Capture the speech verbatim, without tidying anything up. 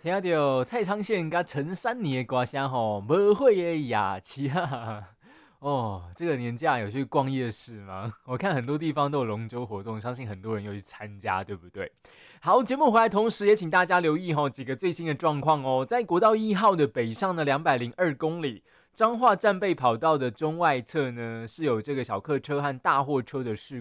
听到蔡昌宪跟陈珊妮的歌声吼，无悔的雅琪啊！哦，这个年假有去逛夜市吗？我看很多地方都有龙舟活动，相信很多人有去参加，对不对？好，节目回来同时也请大家留意吼几个最新的状况哦。在国道一号的北上的两百零二公里，彰化战备跑道的中外侧呢是有这个小客车和大货车的事